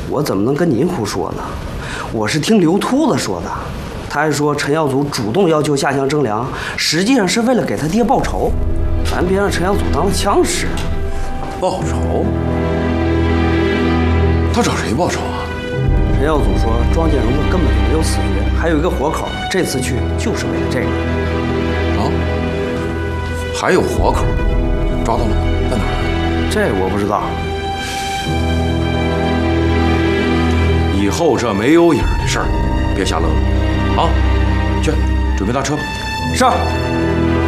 我怎么能跟您胡说呢？我是听刘秃子说的，他还说陈耀祖主动要求下乡征粮，实际上是为了给他爹报仇。咱别让陈耀祖当了枪使。 报仇？他找谁报仇啊？ 陈耀祖说庄建荣子根本就没有死绝，还有一个活口，这次去就是为了这个。 啊？还有活口？抓到了吗？在哪儿？ 这我不知道。 以后这没有影的事儿，别瞎乐了啊！去，准备搭车吧。 是。